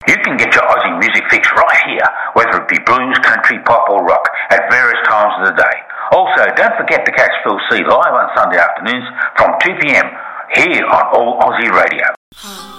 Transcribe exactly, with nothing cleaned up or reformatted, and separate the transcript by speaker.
Speaker 1: You can get your Aussie music fix right here, whether it be blues, country, pop or rock, at various times of the day. Also, don't forget to catch Phil C live on Sunday afternoons from two p.m. here on All Aussie Radio.